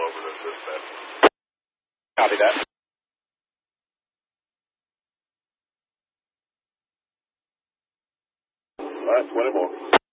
over to this end. Copy that. 20 more.